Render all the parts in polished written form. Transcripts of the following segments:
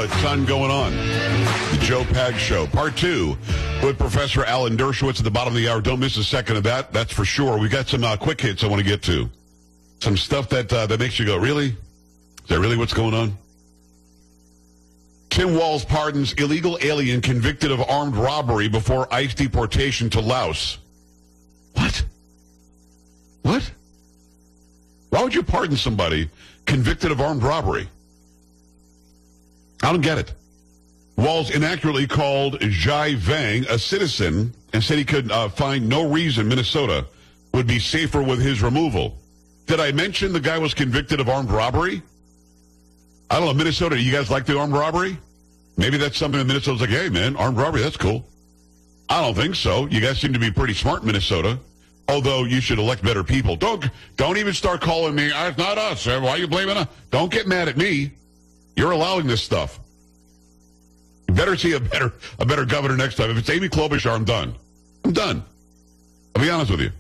ton going on. The Joe Pags Show, Part 2, with Professor Alan Dershowitz at the bottom of the hour. Don't miss a second of that. That's for sure. We got some quick hits I want to get to. Some stuff that makes you go, really? Is that really what's going on? Tim Walz pardons illegal alien convicted of armed robbery before ICE deportation to Laos. What? What? Why would you pardon somebody convicted of armed robbery? I don't get it. Walz inaccurately called Zhai Vang a citizen and said he could find no reason Minnesota would be safer with his removal. Did I mention the guy was convicted of armed robbery? I don't know, Minnesota, you guys like the armed robbery? Maybe that's something that Minnesota's like, hey, man, armed robbery, that's cool. I don't think so. You guys seem to be pretty smart in Minnesota, although you should elect better people. Don't even start calling me, it's not us. Why are you blaming us? Don't get mad at me. You're allowing this stuff. You better see a better governor next time. If it's Amy Klobuchar, I'm done. I'm done. I'll be honest with you.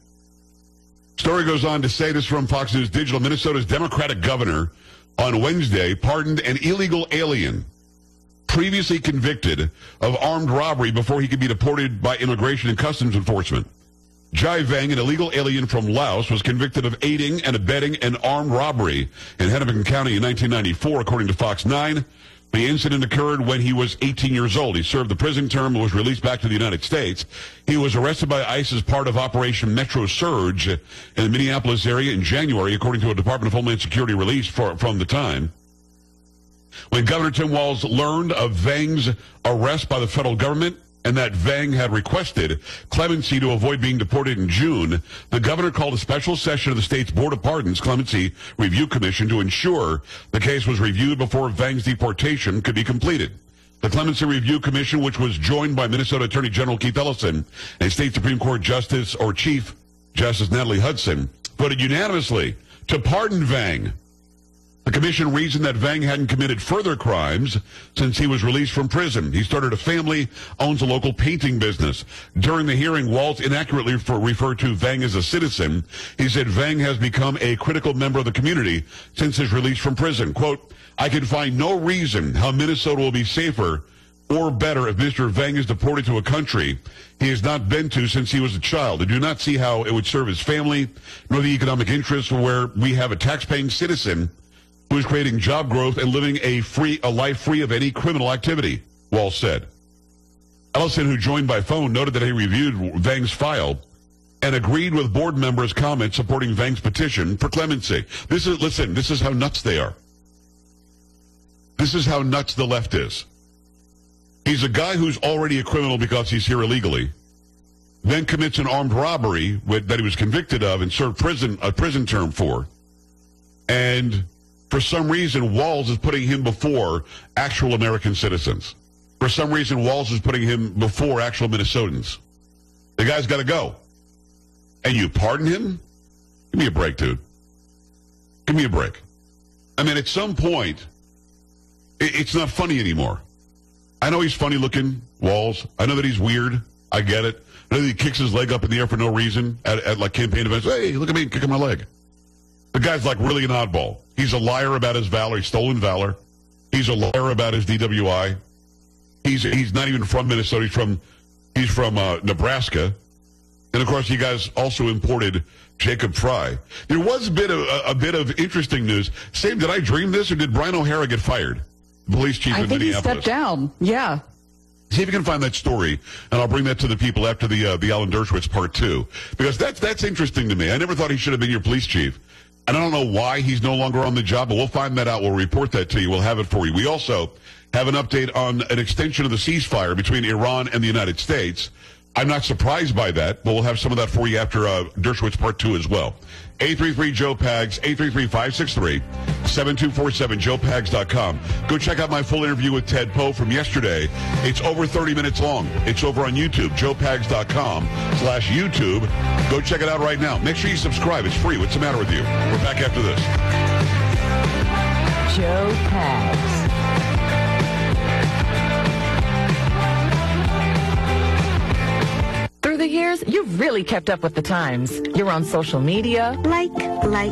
Story goes on to say, this from Fox News Digital, Minnesota's Democratic governor on Wednesday pardoned an illegal alien previously convicted of armed robbery before he could be deported by Immigration and Customs Enforcement. Zhai Vang, an illegal alien from Laos, was convicted of aiding and abetting an armed robbery in Hennepin County in 1994, according to Fox 9. The incident occurred when he was 18 years old. He served the prison term and was released back to the United States. He was arrested by ICE as part of Operation Metro Surge in the Minneapolis area in January, according to a Department of Homeland Security release from the time. When Governor Tim Walz learned of Vang's arrest by the federal government and that Vang had requested clemency to avoid being deported in June, the governor called a special session of the state's Board of Pardons Clemency Review Commission to ensure the case was reviewed before Vang's deportation could be completed. The Clemency Review Commission, which was joined by Minnesota Attorney General Keith Ellison and State Supreme Court Justice or Chief Justice Natalie Hudson, voted unanimously to pardon Vang. The commission reasoned that Vang hadn't committed further crimes since he was released from prison. He started a family, owns a local painting business. During the hearing, Walz inaccurately referred to Vang as a citizen. He said Vang has become a critical member of the community since his release from prison. Quote, I can find no reason how Minnesota will be safer or better if Mr. Vang is deported to a country he has not been to since he was a child. I do not see how it would serve his family nor the economic interests where we have a tax-paying citizen who is creating job growth and living a life free of any criminal activity, Walz said. Ellison, who joined by phone, noted that he reviewed Vang's file and agreed with board members' comments supporting Vang's petition for clemency. This is how nuts they are. This is how nuts the left is. He's a guy who's already a criminal because he's here illegally, then commits an armed robbery that he was convicted of and served a prison term for, and for some reason, Walz is putting him before actual American citizens. For some reason, Walz is putting him before actual Minnesotans. The guy's got to go. And you pardon him? Give me a break, dude. Give me a break. I mean, at some point, it's not funny anymore. I know he's funny looking, Walz. I know that he's weird. I get it. I know that he kicks his leg up in the air for no reason at like campaign events. Hey, look at me kicking my leg. The guy's like really an oddball. He's a liar about his valor. He's stolen valor. He's a liar about his DWI. He's not even from Minnesota. He's from Nebraska. And of course, you guys also imported Jacob Fry. There was a bit of interesting news. Sam, did I dream this, or did Brian O'Hara get fired? Police chief in Minneapolis. I think he stepped down. Yeah. See if you can find that story, and I'll bring that to the people after the Alan Dershowitz Part 2, because that's interesting to me. I never thought he should have been your police chief. And I don't know why he's no longer on the job, but we'll find that out. We'll report that to you. We'll have it for you. We also have an update on an extension of the ceasefire between Iran and the United States. I'm not surprised by that, but we'll have some of that for you after Dershowitz Part 2 as well. 833-JOE-PAGS, 833-563-7247, joepags.com. Go check out my full interview with Ted Poe from yesterday. It's over 30 minutes long. It's over on YouTube, joepags.com/YouTube. Go check it out right now. Make sure you subscribe. It's free. What's the matter with you? We're back after this. Joe Pags. Through the years, you've really kept up with the times. You're on social media. Like,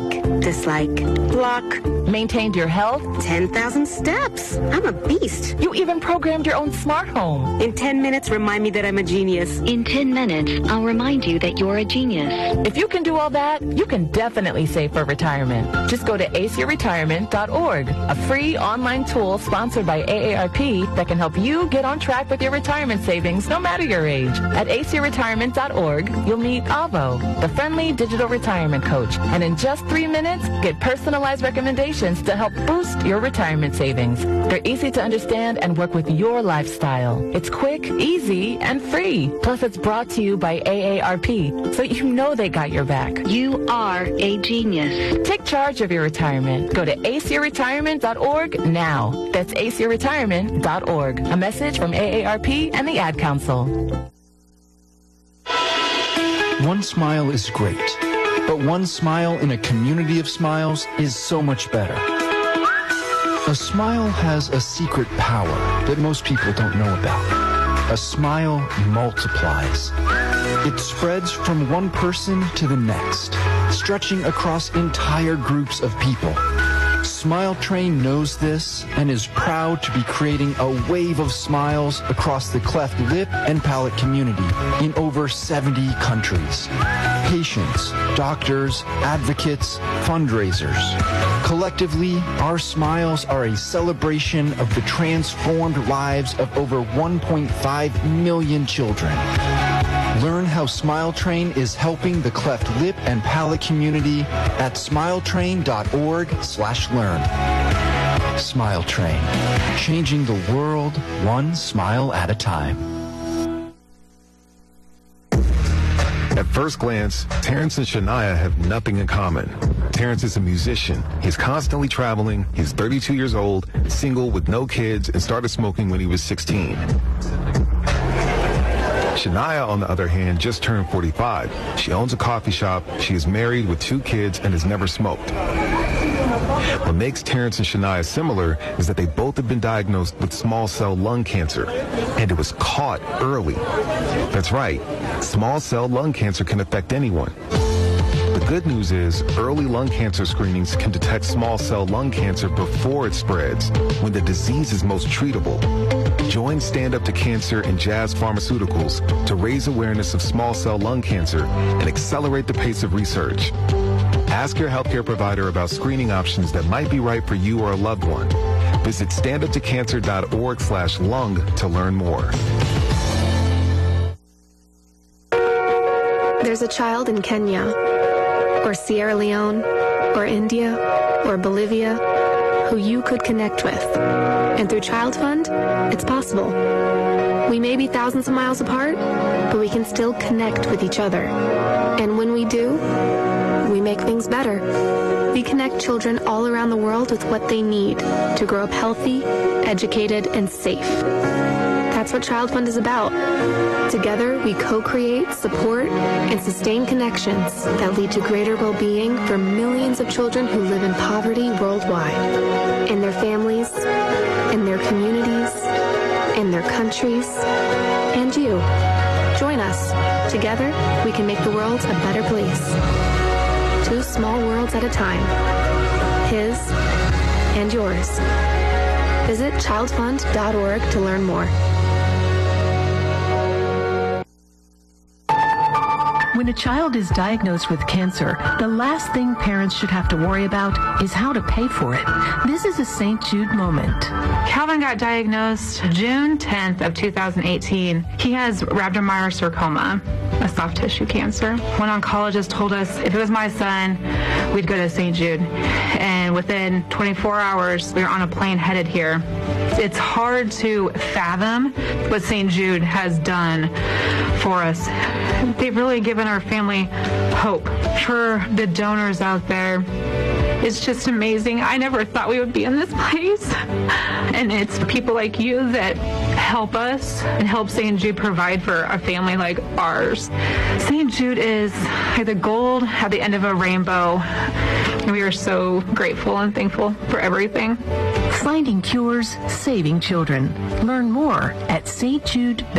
dislike, block. Maintained your health. 10,000 steps. I'm a beast. You even programmed your own smart home. In 10 minutes, remind me that I'm a genius. In 10 minutes, I'll remind you that you're a genius. If you can do all that, you can definitely save for retirement. Just go to aceyourretirement.org, a free online tool sponsored by AARP that can help you get on track with your retirement savings no matter your age. At aceyourretirement.org, you'll meet Avo, the friendly digital retirement coach, and in just 3 minutes, get personalized recommendations to help boost your retirement savings. They're easy to understand and work with your lifestyle. It's quick, easy, and free. Plus, it's brought to you by AARP, so you know they got your back. You are a genius. Take charge of your retirement. Go to aceyourretirement.org now. That's aceyourretirement.org. A message from AARP and the Ad Council. One smile is great, but one smile in a community of smiles is so much better. A smile has a secret power that most people don't know about. A smile multiplies. It spreads from one person to the next, stretching across entire groups of people. Smile Train knows this and is proud to be creating a wave of smiles across the cleft lip and palate community in over 70 countries. Patients, doctors, advocates, fundraisers. Collectively, our smiles are a celebration of the transformed lives of over 1.5 million children. Learn how Smile Train is helping the cleft lip and palate community at smiletrain.org/learn. Smile Train, changing the world one smile at a time. At first glance, Terrence and Shania have nothing in common. Terrence is a musician. He's constantly traveling. He's 32 years old, single with no kids, and started smoking when he was 16. Shania, on the other hand, just turned 45. She owns a coffee shop. She is married with 2 kids and has never smoked. What makes Terrence and Shania similar is that they both have been diagnosed with small cell lung cancer, and it was caught early. That's right, small cell lung cancer can affect anyone. The good news is early lung cancer screenings can detect small cell lung cancer before it spreads, when the disease is most treatable. Join Stand Up to Cancer and Jazz Pharmaceuticals to raise awareness of small cell lung cancer and accelerate the pace of research. Ask your healthcare provider about screening options that might be right for you or a loved one. Visit standuptocancer.org/lung to learn more. There's a child in Kenya, or Sierra Leone, or India, or Bolivia, who you could connect with. And through Child Fund, it's possible. We may be thousands of miles apart, but we can still connect with each other. And when we do, we make things better. We connect children all around the world with what they need to grow up healthy, educated, and safe. That's what Child Fund is about. Together, we co-create, support, and sustain connections that lead to greater well-being for millions of children who live in poverty worldwide, in their families, in their communities, in their countries, and you. Join us. Together, we can make the world a better place. 2 small worlds at a time. His and yours. Visit childfund.org to learn more. When a child is diagnosed with cancer, the last thing parents should have to worry about is how to pay for it. This is a St. Jude moment. Calvin got diagnosed June 10th of 2018. He has rhabdomyosarcoma, a soft tissue cancer. One oncologist told us if it was my son, we'd go to St. Jude. And within 24 hours, we were on a plane headed here. It's hard to fathom what St. Jude has done for us. They've really given our family hope. For the donors out there, it's just amazing. I never thought we would be in this place. And it's people like you that help us and help St. Jude provide for a family like ours. St. Jude is like the gold at the end of a rainbow. And we are so grateful and thankful for everything. Finding cures, saving children. Learn more at stjude.org.